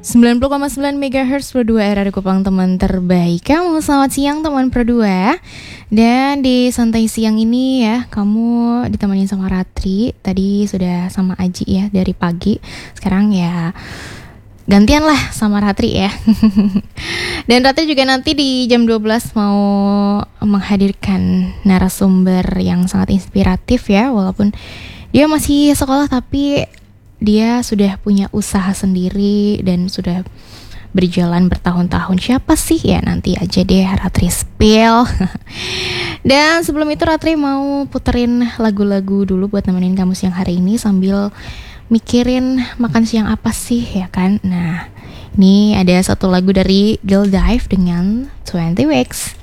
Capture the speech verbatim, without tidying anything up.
sembilan puluh koma sembilan megahertz Pro dua R R Kupang, teman terbaik kamu. Selamat siang teman Pro dua. Dan di santai siang ini ya, kamu ditemani sama Ratri. Tadi sudah sama Aji ya dari pagi. Sekarang ya gantian lah sama Ratri ya. Dan Ratri juga nanti di jam dua belas mau menghadirkan narasumber yang sangat inspiratif ya. Walaupun dia masih sekolah tapi dia sudah punya usaha sendiri dan sudah berjalan bertahun-tahun. Siapa sih ya? Nanti aja deh Ratri spill. Dan sebelum itu Ratri mau puterin lagu-lagu dulu buat nemenin kamu siang hari ini sambil mikirin makan siang apa sih ya kan. Nah, ini ada satu lagu dari Girl Dive dengan twenty Weeks.